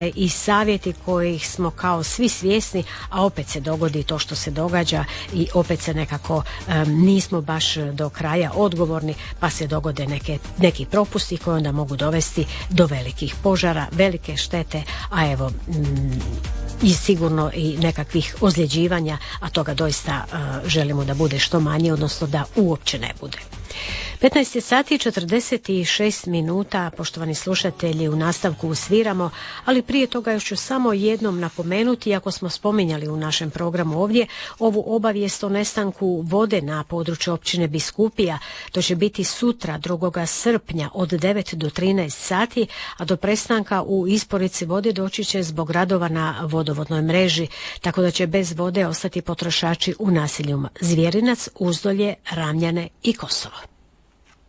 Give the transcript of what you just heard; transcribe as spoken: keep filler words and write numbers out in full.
i savjeti kojih smo kao svi svjesni, a opet se dogodi to što se događa i opet se nekako um, nismo baš do kraja odgovorni, pa se dogode neke, neki propusti koji onda mogu dovesti do velikih požara, velike štete, a evo um, i sigurno i nekakvih ozljeđivanja, a toga doista uh, želimo da bude što manje, odnosno da uopće ne bude. petnaest je sati i četrdeset šest minuta, poštovani slušatelji, u nastavku sviramo, ali prije toga još ću samo jednom napomenuti, iako smo spominjali u našem programu ovdje, ovu obavijest o nestanku vode na području općine Biskupija. To će biti sutra, drugog srpnja od devet do trinaest sati, a do prestanka u isporuci vode doći će zbog radova na vodovodnoj mreži, tako da će bez vode ostati potrošači u naselju Zvjerinac, Uzdolje, Ramljane i Kosovo.